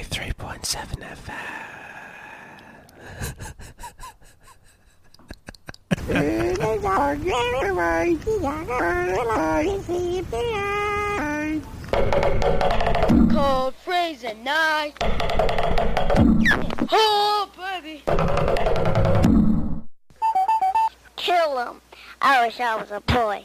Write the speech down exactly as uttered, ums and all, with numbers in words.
ninety-three point seven F M. Cold freezing night. Oh, baby. Kill him. I wish I was a boy.